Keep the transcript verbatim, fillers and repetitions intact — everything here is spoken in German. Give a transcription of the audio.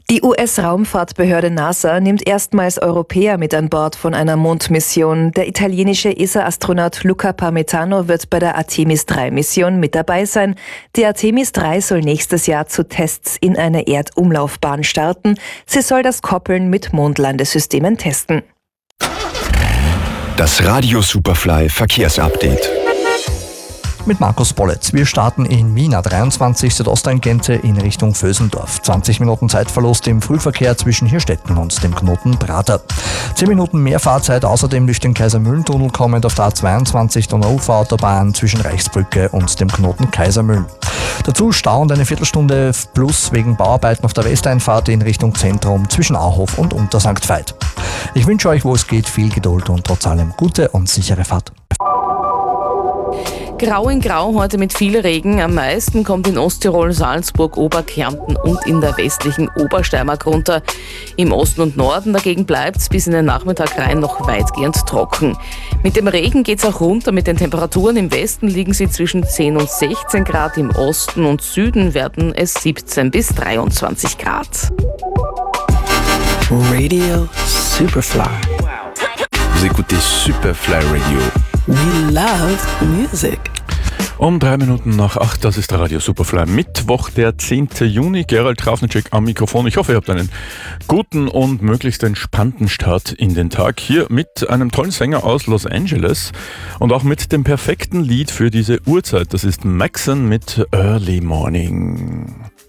Die U S-Raumfahrtbehörde NASA nimmt erstmals Europäer mit an Bord von einer Mondmission. Der italienische E S A-Astronaut Luca Parmitano wird bei der Artemis drei Mission mit dabei sein. Die Artemis drei soll nächstes Jahr zu Tests in eine Erdumlaufbahn starten. Sie soll das Koppeln mit Mondlandesystemen testen. Das Radio Superfly Verkehrsupdate. Mit Markus Bolletz. Wir starten in Wien A dreiundzwanzig Südosttangente in Richtung Vösendorf. zwanzig Minuten Zeitverlust im Frühverkehr zwischen Hirstetten und dem Knoten Prater. zehn Minuten mehr Fahrzeit außerdem durch den Kaisermühlentunnel kommend auf der A zweiundzwanzig Donauuferautobahn zwischen Reichsbrücke und dem Knoten Kaisermühlen. Dazu Stau und eine Viertelstunde plus wegen Bauarbeiten auf der Westeinfahrt in Richtung Zentrum zwischen Auhof und Untersankt Veit. Ich wünsche euch, wo es geht, viel Geduld und trotz allem gute und sichere Fahrt. Grau in Grau heute mit viel Regen. Am meisten kommt in Osttirol, Salzburg, Oberkärnten und in der westlichen Obersteiermark runter. Im Osten und Norden dagegen bleibt es bis in den Nachmittag rein noch weitgehend trocken. Mit dem Regen geht es auch runter mit den Temperaturen. Im Westen liegen sie zwischen zehn und sechzehn Grad, im Osten und Süden werden es siebzehn bis dreiundzwanzig Grad. Radio Superfly. Vous écoutez Superfly Radio. We love music. Um drei Minuten nach acht, das ist der Radio Superfly. Mittwoch, der zehnten Juni. Gerald Trafnicek am Mikrofon. Ich hoffe, ihr habt einen guten und möglichst entspannten Start in den Tag. Hier mit einem tollen Sänger aus Los Angeles und auch mit dem perfekten Lied für diese Uhrzeit. Das ist Maxon mit Early Morning.